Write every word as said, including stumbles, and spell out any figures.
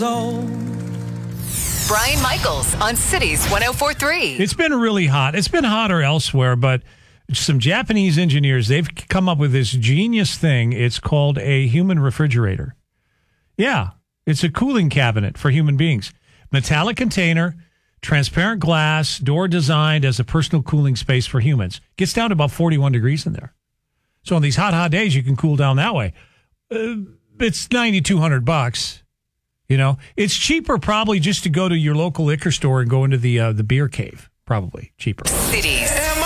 Brian Michaels on Cities one oh four point three. It's been really hot. It's been hotter elsewhere, but some Japanese engineers, they've come up with this genius thing. It's called a human refrigerator. Yeah, it's a cooling cabinet for human beings. Metallic container, transparent glass, door designed as a personal cooling space for humans. Gets down to about forty-one degrees in there. So on these hot, hot days, you can cool down that way. Uh, it's ninety-two hundred bucks. You know, it's cheaper probably just to go to your local liquor store and go into the uh, the beer cave. Probably cheaper. Cities